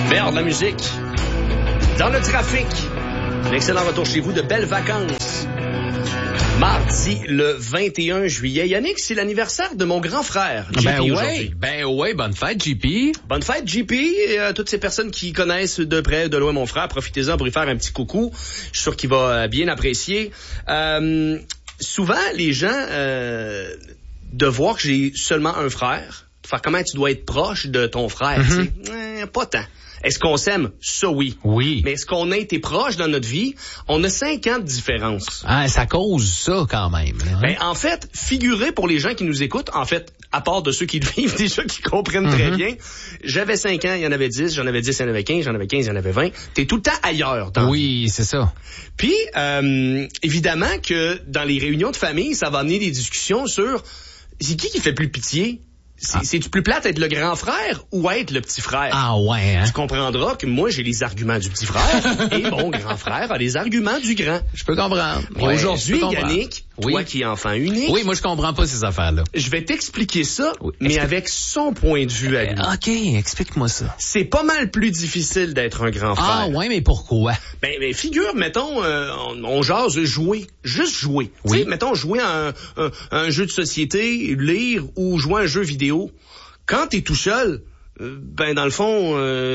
Vers de la musique, dans le trafic, un excellent retour chez vous, de belles vacances. Mardi le 21 juillet. Yannick, c'est l'anniversaire de mon grand frère, JP, aujourd'hui. Ben ouais, bonne fête, JP. Bonne fête, JP, et toutes ces personnes qui connaissent de près, de loin mon frère, profitez-en pour lui faire un petit coucou. Je suis sûr qu'il va bien apprécier. Souvent, les gens, de voir que j'ai seulement un frère, de faire comment tu dois être proche de ton frère, tu sais, pas tant. Est-ce qu'on s'aime? Ça, oui. Oui. Mais est-ce qu'on a été proche dans notre vie? On a 5 ans de différence. Ah, ça cause ça quand même. Hein? Ben, en fait, figurez pour les gens qui nous écoutent, en fait, à part de ceux qui le vivent déjà, qui comprennent très bien, j'avais 5 ans, il y en avait 10, j'en avais 10, il y en avait 15, j'en avais 15, il y en avait 20. T'es tout le temps ailleurs. Oui, c'est ça. Puis, évidemment que dans les réunions de famille, ça va amener des discussions sur c'est qui fait plus pitié? C'est-tu plus plate être le grand frère ou être le petit frère? Ah ouais, hein? Tu comprendras que moi, j'ai les arguments du petit frère et mon grand frère a les arguments du grand. Je peux comprendre. Et aujourd'hui, Yannick, toi qui es enfant unique... Oui, moi, je comprends pas ces affaires-là. Je vais t'expliquer ça, mais avec son point de vue à lui. OK, explique-moi ça. C'est pas mal plus difficile d'être un grand frère. Ah ouais, mais pourquoi? Ben figure, mettons, on jase jouer. Juste jouer. Oui. T'sais, mettons, jouer à un jeu de société, lire ou jouer à un jeu vidéo. Quand t'es tout seul, ben dans le fond,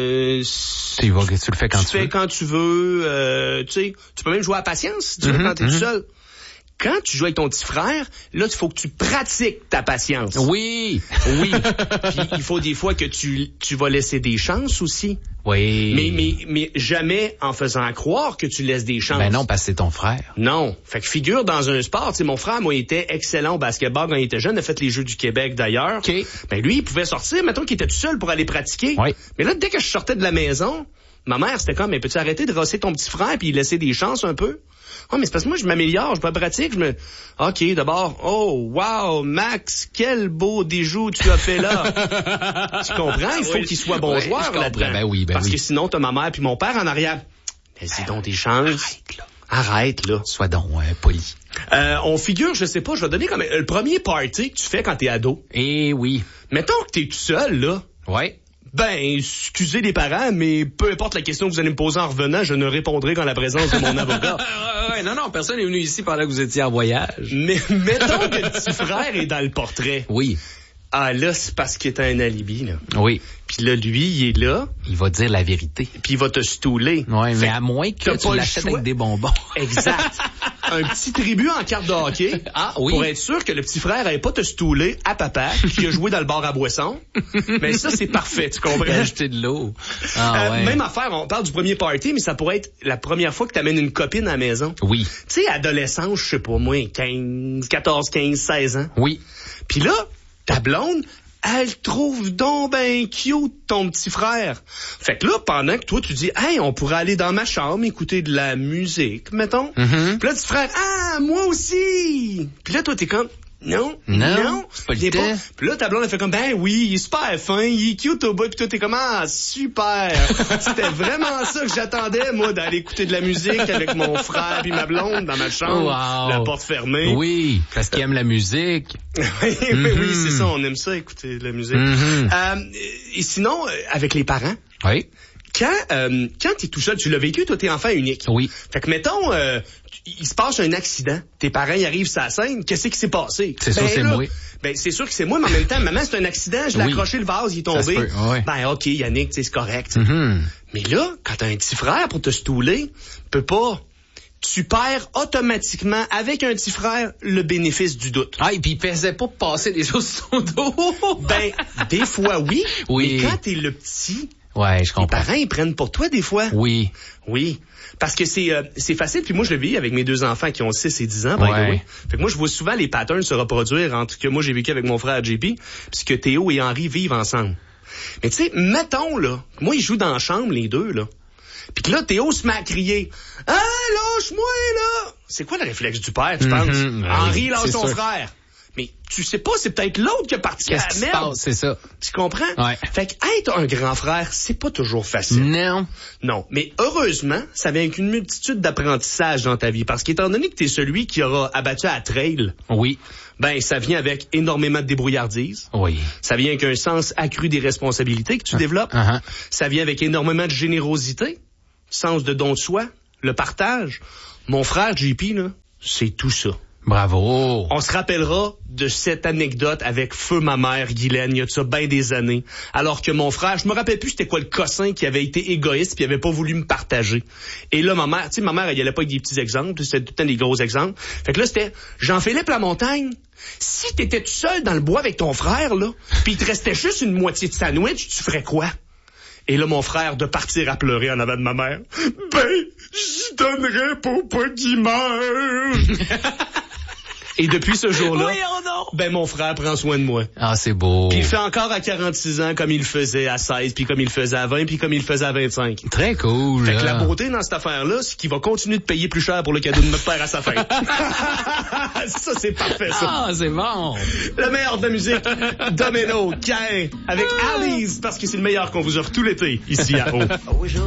tu le fais quand tu veux. Tu fais quand tu veux. Tu sais, tu peux même jouer à patience si tu veux quand t'es tout seul. Quand tu joues avec ton petit frère, là, il faut que tu pratiques ta patience. Oui. Oui. Puis il faut des fois que tu vas laisser des chances aussi. Oui. Mais jamais en faisant croire que tu laisses des chances. Ben non, parce que c'est ton frère. Non. Fait que figure dans un sport, tu sais, mon frère, moi, il était excellent au basketball quand il était jeune, il a fait les Jeux du Québec d'ailleurs. OK. Ben lui, il pouvait sortir, mettons qu'il était tout seul pour aller pratiquer. Oui. Mais là, dès que je sortais de la maison, ma mère, c'était comme, mais peux-tu arrêter de rosser ton petit frère puis laisser des chances un peu? Oh, mais c'est parce que moi, je m'améliore, je pratique, OK, d'abord, oh, wow, Max, quel beau déjou tu as fait là. Tu comprends? Il faut qu'il soit bon joueur là-dedans. Ben oui, parce que sinon, t'as ma mère puis mon père en arrière. Vas-y donc des chances. Arrête, là. Sois donc poli. On figure, je sais pas, je vais donner comme le premier party que tu fais quand t'es ado. Eh oui. Mettons que t'es tout seul, là. Ouais. Ben, excusez les parents, mais peu importe la question que vous allez me poser en revenant, je ne répondrai qu'en la présence de mon avocat. Non, personne n'est venu ici pendant que vous étiez en voyage. Mais mettons que le petit frère est dans le portrait. Oui. Ah là, c'est parce qu'il est un alibi, là. Oui. Puis là, lui, il est là. Il va dire la vérité. Puis il va te stouler. Oui, mais à moins que tu l'achètes avec des bonbons. Exact. Un petit tribut en carte de hockey. Ah oui. Pour être sûr que le petit frère n'allait pas te stouler à papa qui a joué dans le bar à boisson. Mais ça, c'est parfait, tu comprends? Acheter de l'eau. Ouais. Même affaire, on parle du premier party, mais ça pourrait être la première fois que tu amènes une copine à la maison. Oui. Tu sais, adolescence, je sais pas, moi, 14, 15, 16 ans. Oui. Puis là, ta blonde, elle trouve donc ben cute ton petit frère. Fait que là, pendant que toi, tu dis, hey, on pourrait aller dans ma chambre écouter de la musique, mettons. Puis là, le petit frère, ah, moi aussi. Puis là, toi, t'es comme, non, c'est pas le temps. Puis là, ta blonde, elle fait comme, ben oui, il est super fin, il est cute au bout, puis toi, t'es comme, ah, super. C'était vraiment ça que j'attendais, moi, d'aller écouter de la musique avec mon frère puis ma blonde dans ma chambre, la porte fermée. Oui, parce qu'il aime la musique. Oui, c'est ça, on aime ça, écouter de la musique. Et sinon, avec les parents. Oui. Quand t'es tout seul, tu l'as vécu, toi, t'es enfant unique. Oui. Fait que, mettons, il se passe un accident. Tes parents, ils arrivent sur la scène. Qu'est-ce qui s'est passé? C'est sûr, c'est moi. Ben, c'est sûr que c'est moi, mais en même temps, maman, c'est un accident. Je l'ai accroché, le vase, il est tombé. Ben, OK, Yannick, c'est correct. Mais là, quand t'as un petit frère pour te stouler, tu perds automatiquement, avec un petit frère, le bénéfice du doute. Ah, et puis il faisait pas passer des choses sur son dos. Ben, des fois, oui. Oui. Mais quand t'es le petit... Ouais, je comprends. Les parents, ils prennent pour toi des fois. Oui. Oui. Parce que c'est facile. Puis moi, je le vis avec mes 2 enfants qui ont 6 et 10 ans. Fait que moi, je vois souvent les patterns se reproduire entre ce que moi, j'ai vécu avec mon frère JP puis ce que Théo et Henri vivent ensemble. Mais tu sais, mettons, là, moi, ils jouent dans la chambre, les deux, là. Puis que là, Théo se met à crier. « Ah, lâche-moi, là! » C'est quoi le réflexe du père, tu penses? Henri lâche son frère. Mais tu sais pas, c'est peut-être l'autre qui a parti à Qu'est-ce la qui se merde. passe, c'est ça? Tu comprends? Ouais. Fait que être un grand frère, c'est pas toujours facile. Non. Non. Mais heureusement, ça vient avec une multitude d'apprentissages dans ta vie. Parce qu'étant donné que t'es celui qui aura abattu à trail, Oui. ben, ça vient avec énormément de débrouillardise. Oui. Ça vient avec un sens accru des responsabilités que tu développes. Uh-huh. Ça vient avec énormément de générosité, sens de don de soi, le partage. Mon frère, JP, là, c'est tout ça. Bravo. On se rappellera de cette anecdote avec feu ma mère, Guylaine, il y a de ça bien des années. Alors que mon frère, je me rappelle plus c'était quoi le cossin qui avait été égoïste puis avait pas voulu me partager. Et là, ma mère, tu sais, ma mère, elle y allait pas avec des petits exemples, c'était tout le temps des gros exemples. Fait que là, c'était Jean-Philippe Lamontagne. Si t'étais tout seul dans le bois avec ton frère, là, pis il te restait juste une moitié de sandwich, tu ferais quoi? Et là, mon frère, de partir à pleurer en avant de ma mère. Ben, j'y donnerais pour pas qu'il meure. Et depuis ce jour-là, ben mon frère prend soin de moi. Ah, c'est beau. Puis il fait encore à 46 ans comme il le faisait à 16, puis comme il le faisait à 20, puis comme il le faisait à 25. Très cool. Fait que la beauté dans cette affaire-là, c'est qu'il va continuer de payer plus cher pour le cadeau de notre père à sa fête. Ça, c'est parfait, ça. Ah, c'est bon. Le meilleur de la musique, Domino, Cain, avec Alice, parce que c'est le meilleur qu'on vous offre tout l'été, ici à Haut.